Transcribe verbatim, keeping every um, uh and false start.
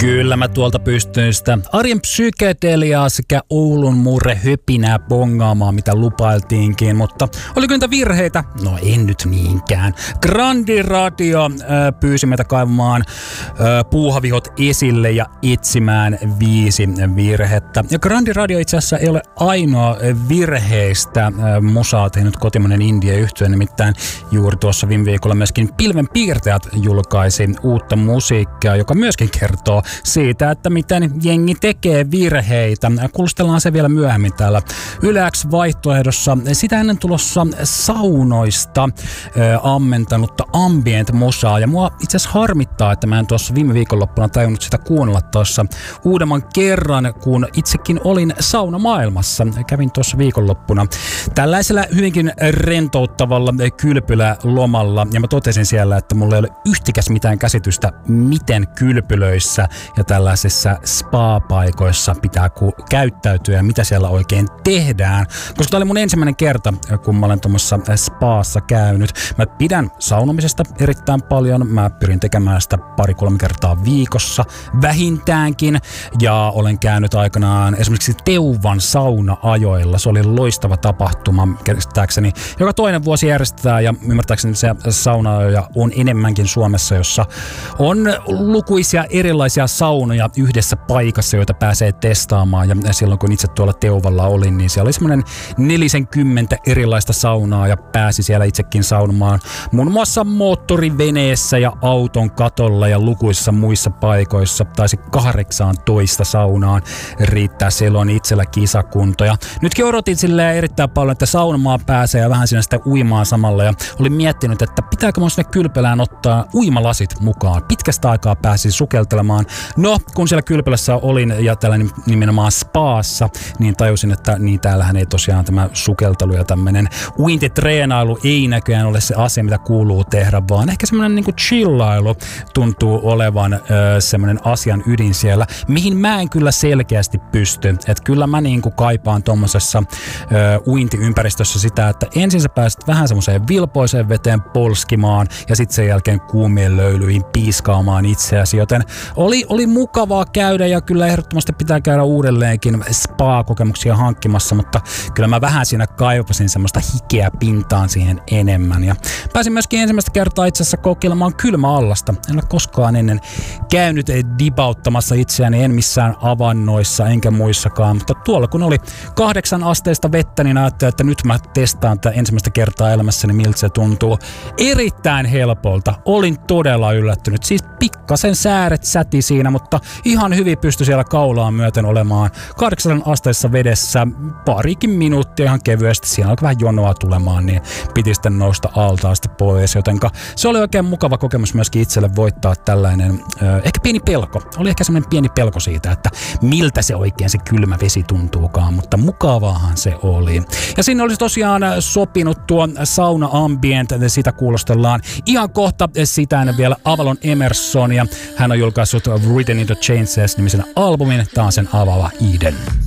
Kyllä mä tuolta pystyn sitä arjen psykedeliaa sekä Oulun murre höpinää bongaamaan, mitä lupailtiinkin, mutta oliko niitä virheitä? No en nyt niinkään. Grandi Radio äh, pyysi meitä kaivamaan äh, puuhavihot esille ja etsimään viisi virhettä. Ja Grandi Radio itse asiassa ei ole ainoa virheistä äh, musaa tehnyt kotimainen indie-yhtye, nimittäin juuri tuossa viime viikolla myöskin Pilvenpiirtäjät julkaisi uutta musiikkia, joka myöskin kertoo siitä, että miten jengi tekee virheitä. Kuulostellaan se vielä myöhemmin täällä Yle X-vaihtoehdossa. Sitä ennen tulossa saunoista äh, ammentanutta ambient-musaa. Ja mua itse asiassa harmittaa, että mä en tuossa viime viikonloppuna tajunnut sitä kuunnella tuossa uudemman kerran, kun itsekin olin saunamaailmassa. Kävin tuossa viikonloppuna tällaisella hyvinkin rentouttavalla kylpylälomalla. Ja mä totesin siellä, että mulla ei ole yhtikäs mitään käsitystä, miten kylpylöissä ja tällaisissa spa-paikoissa pitää ku- käyttäytyä ja mitä siellä oikein tehdään. Koska tämä oli mun ensimmäinen kerta, kun mä olen tuommoissa spaassa käynyt. Mä pidän saunomisesta erittäin paljon. Mä pyrin tekemään sitä pari-kolme kertaa viikossa vähintäänkin. Ja olen käynyt aikanaan esimerkiksi Teuvan sauna-ajoilla. Se oli loistava tapahtuma, käsittääkseni. Joka toinen vuosi järjestetään ja ymmärtääkseni se sauna-ajoja on enemmänkin Suomessa, jossa on lukuisia erilaisia saunoja yhdessä paikassa, joita pääsee testaamaan. Ja silloin kun itse tuolla Teuvalla olin, niin siellä oli semmoinen nelisenkymmentä erilaista saunaa ja pääsi siellä itsekin saunomaan. Muun muassa moottoriveneessä ja auton katolla ja lukuisissa muissa paikoissa. Taisi kahdeksantoista saunaan riittää, siellä on itsellä kisakunto. Ja nytkin odotin silleen erittäin paljon, että saunomaan pääsee ja vähän siinä sitä uimaan samalla. Ja olin miettinyt, että pitääkö mun sinne kylpylään ottaa uimalasit mukaan. Pitkästä aikaa pääsin sukeltelemaan. No, kun siellä kylpylässä olin ja tällainen nimenomaan spaassa, niin tajusin, että niin täällähän ei tosiaan tämä sukeltelu ja tämmöinen uintitreenailu ei näköjään ole se asia, mitä kuuluu tehdä, vaan ehkä semmoinen niinku chillailu tuntuu olevan ö, semmoinen asian ydin siellä, mihin mä en kyllä selkeästi pysty. Että kyllä mä niinku kaipaan tommosessa ö, uintiympäristössä sitä, että ensin sä pääset vähän semmoiseen vilpoiseen veteen polskimaan ja sitten sen jälkeen kuumien löylyihin piiskaamaan itseäsi, joten oli, oli mukavaa käydä ja kyllä ehdottomasti pitää käydä uudelleenkin spa-kokemuksia hankkimassa, mutta kyllä mä vähän siinä kaipasin semmoista hikeä pintaan siihen enemmän. Ja pääsin myöskin ensimmäistä kertaa itse asiassa kokeilemaan kylmäallasta. En ole koskaan ennen käynyt dibauttamassa itseäni, en missään avannoissa enkä muissakaan, mutta tuolla kun oli kahdeksan asteista vettä, niin ajattelin, että nyt mä testaan tätä ensimmäistä kertaa elämässäni, miltä se tuntuu. Erittäin helpolta. Olin todella yllättynyt. Siis pikkasen sääret säti siinä, mutta ihan hyvin pystyi siellä kaulaan myöten olemaan kahdeksan asteessa vedessä parikin minuuttia ihan kevyesti. Siinä alkoi vähän jonoa tulemaan, niin piti sitten nousta altaasta pois, jotenka se oli oikein mukava kokemus myöskin itselle voittaa tällainen, äh, ehkä pieni pelko. Oli ehkä semmoinen pieni pelko siitä, että miltä se oikein se kylmä vesi tuntuukaan, mutta mukavaahan se oli. Ja sinne olisi tosiaan sopinut tuo sauna ambient, sitä kuulostellaan ihan kohta, sitä ennen vielä Avalon Emerson, ja hän on julkaissut Written into Changes -nimisen albumin, taas sen avaava Eden.